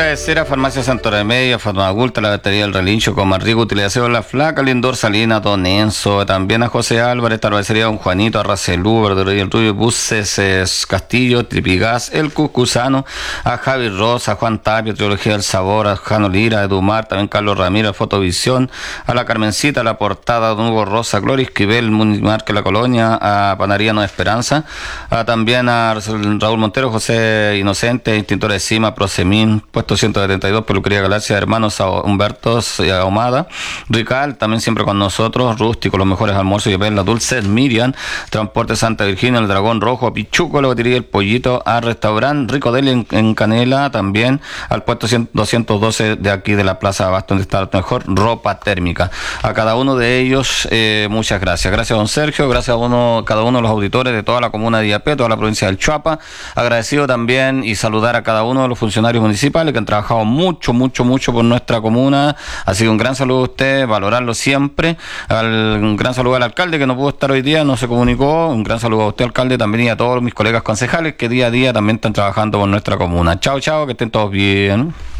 agradecer a Farmacia Santo Remedio, a Farmagulta, la Batería del Relincho, Comarrico, Utilización La Flaca, Lindor, Salina, Don Enzo, también a José Álvarez, Tarvecería Don Juanito, a Racelú, Verduría del Rubio, Buses Castillo, Tripigas, El Cuscusano, a Javi Rosa, a Juan Tapio, Trilogía del Sabor, a Jano Lira, a Edumar, también Carlos Ramírez, Fotovisión, a la Carmencita, a La Portada, Don Hugo Rosa, Gloria Esquivel, Munimarque La Colonia, a Panadería No Esperanza, también a Raúl Montero, José Inocente, Instintor de Cima, Prosemín, Puesto 172, Peluquería Galaxia, Hermanos Humberto Ahumada, Rical, también siempre con nosotros, Rústico, los mejores almuerzos y perlas dulces, Miriam, Transporte Santa Virginia, El Dragón Rojo, Pichuco, la batería El Pollito, al Restaurante Rico Deli en Canela, también al puesto 212 de aquí de la Plaza Abasto, donde está la mejor ropa térmica. A cada uno de ellos, muchas gracias. Gracias, don Sergio, gracias a cada uno de los auditores de toda la comuna de Iapé, toda la provincia del Chuapa. Agradecido también y saludar a cada uno de los funcionarios municipales que han trabajado mucho por nuestra comuna. Así que un gran saludo a usted, valorarlo siempre. Un gran saludo al alcalde que no pudo estar hoy día, no se comunicó. Un gran saludo a usted, alcalde, también, y a todos mis colegas concejales que día a día también están trabajando por nuestra comuna. Chao, que estén todos bien.